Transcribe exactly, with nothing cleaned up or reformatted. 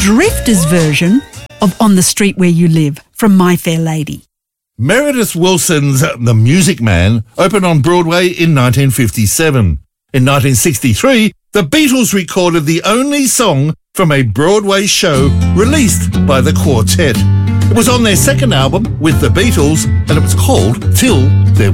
Drifters version of On the Street Where You Live from My Fair Lady. Meredith Willson's The Music Man opened on Broadway in nineteen fifty-seven. In nineteen sixty-three, the Beatles recorded the only song from a Broadway show released by the quartet. It was on their second album with the Beatles, and it was called Till There